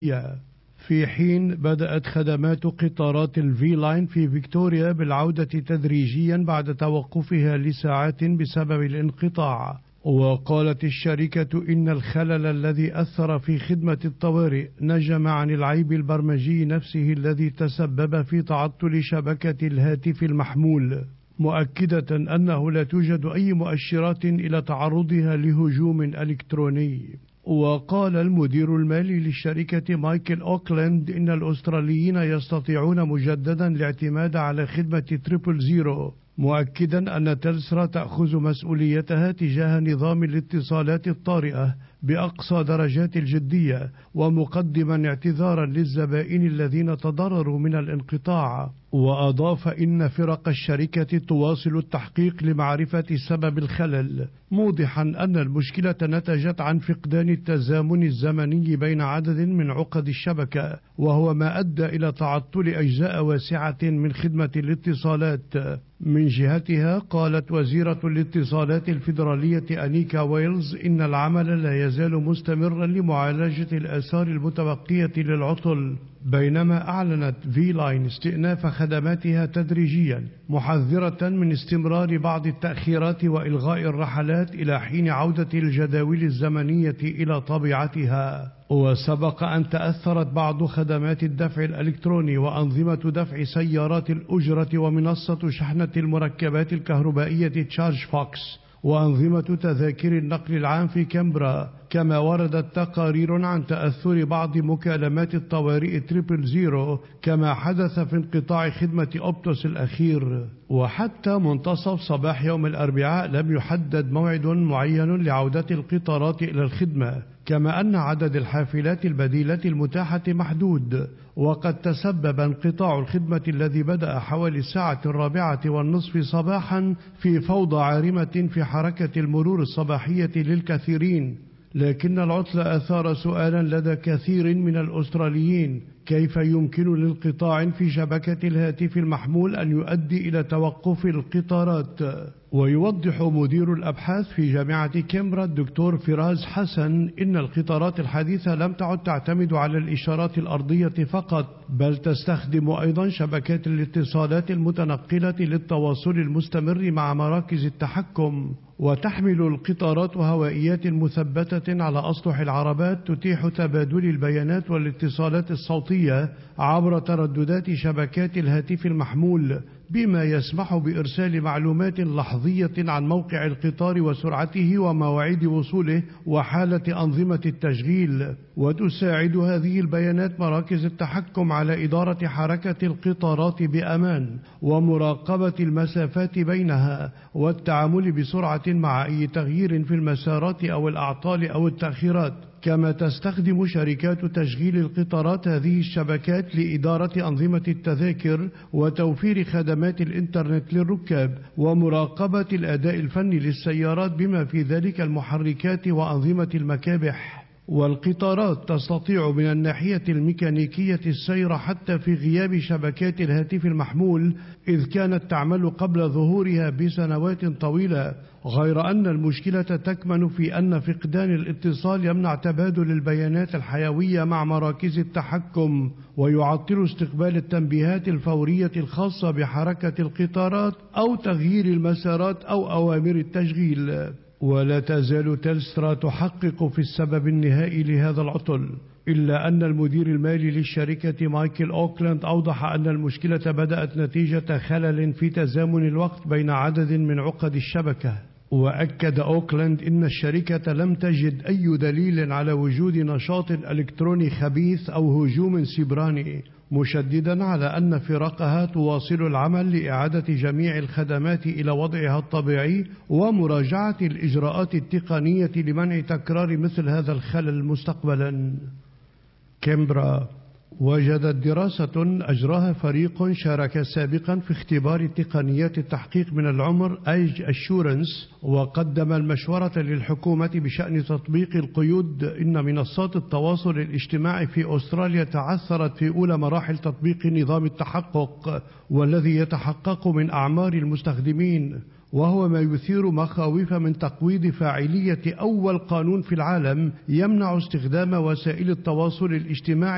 في حين بدأت خدمات قطارات الفي لاين في فيكتوريا بالعودة تدريجيا بعد توقفها لساعات بسبب الانقطاع. وقالت الشركة إن الخلل الذي أثر في خدمة الطوارئ نجم عن العيب البرمجي نفسه الذي تسبب في تعطل شبكة الهاتف المحمول، مؤكدة أنه لا توجد أي مؤشرات إلى تعرضها لهجوم إلكتروني. وقال المدير المالي للشركة مايكل أوكلاند إن الأستراليين يستطيعون مجددا الاعتماد على خدمة 000، مؤكدا أن تلسرا تأخذ مسؤوليتها تجاه نظام الاتصالات الطارئة بأقصى درجات الجدية، ومقدما اعتذارا للزبائن الذين تضرروا من الانقطاع. وأضاف إن فرق الشركة تواصل التحقيق لمعرفة سبب الخلل، موضحا أن المشكلة نتجت عن فقدان التزامن الزمني بين عدد من عقد الشبكة، وهو ما أدى إلى تعطل أجزاء واسعة من خدمة الاتصالات. من جهتها قالت وزيرة الاتصالات الفيدرالية أنيكا ويلز إن العمل لا يزال مستمرا لمعالجة الآثار المتبقية للعطل، بينما أعلنت في لاين استئناف خدماتها تدريجيا، محذرة من استمرار بعض التأخيرات وإلغاء الرحلات إلى حين عودة الجداول الزمنية إلى طبيعتها. وسبق أن تأثرت بعض خدمات الدفع الإلكتروني وأنظمة دفع سيارات الأجرة ومنصة شحنة المركبات الكهربائية تشارج فوكس وأنظمة تذاكر النقل العام في كامبرا، كما وردت تقارير عن تأثر بعض مكالمات الطوارئ 000 كما حدث في انقطاع خدمة أوبتوس الأخير. وحتى منتصف صباح يوم الأربعاء لم يحدد موعد معين لعودة القطارات إلى الخدمة، كما أن عدد الحافلات البديلة المتاحة محدود. وقد تسبب انقطاع الخدمة الذي بدأ حوالي الساعة 4:30 صباحا في فوضى عارمة في حركة المرور الصباحية للكثيرين، لكن العطل أثار سؤالا لدى كثير من الأستراليين: كيف يمكن لانقطاع في شبكة الهاتف المحمول أن يؤدي إلى توقف القطارات؟ ويوضح مدير الأبحاث في جامعة كامبرا الدكتور فراس حسن إن القطارات الحديثة لم تعد تعتمد على الإشارات الأرضية فقط، بل تستخدم أيضا شبكات الاتصالات المتنقلة للتواصل المستمر مع مراكز التحكم. وتحمل القطارات هوائيات مثبتة على أسطح العربات تتيح تبادل البيانات والاتصالات الصوتية عبر ترددات شبكات الهاتف المحمول، بما يسمح بإرسال معلومات لحظية عن موقع القطار وسرعته ومواعيد وصوله وحالة أنظمة التشغيل. وتساعد هذه البيانات مراكز التحكم على إدارة حركة القطارات بأمان ومراقبة المسافات بينها والتعامل بسرعة مع أي تغيير في المسارات أو الأعطال أو التأخيرات. كما تستخدم شركات تشغيل القطارات هذه الشبكات لإدارة أنظمة التذاكر وتوفير خدمات الإنترنت للركاب ومراقبة الأداء الفني للسيارات بما في ذلك المحركات وأنظمة المكابح. والقطارات تستطيع من الناحية الميكانيكية السير حتى في غياب شبكات الهاتف المحمول، إذ كانت تعمل قبل ظهورها بسنوات طويلة، غير أن المشكلة تكمن في أن فقدان الاتصال يمنع تبادل البيانات الحيوية مع مراكز التحكم ويعطل استقبال التنبيهات الفورية الخاصة بحركة القطارات أو تغيير المسارات أو أوامر التشغيل. ولا تزال تلسرا تحقق في السبب النهائي لهذا العطل، إلا أن المدير المالي للشركة مايكل أوكلاند أوضح أن المشكلة بدأت نتيجة خلل في تزامن الوقت بين عدد من عقد الشبكة. وأكد أوكلاند إن الشركة لم تجد أي دليل على وجود نشاط إلكتروني خبيث أو هجوم سيبراني، مشددا على أن فرقها تواصل العمل لإعادة جميع الخدمات إلى وضعها الطبيعي ومراجعة الإجراءات التقنية لمنع تكرار مثل هذا الخلل مستقبلا. كامبرا. وجدت دراسة أجراها فريق شارك سابقا في اختبار تقنيات التحقيق من العمر Age Assurance، وقدم المشورة للحكومة بشأن تطبيق القيود إن منصات التواصل الاجتماعي في أستراليا تعثرت في أولى مراحل تطبيق نظام التحقق، والذي يتحقق من أعمار المستخدمين، وهو ما يثير مخاوف من تقويض فاعلية أول قانون في العالم يمنع استخدام وسائل التواصل الاجتماعي